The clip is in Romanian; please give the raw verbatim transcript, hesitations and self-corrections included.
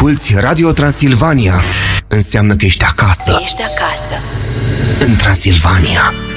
asculți Radio Transilvania, înseamnă că ești acasă. Ești acasă. În Transilvania.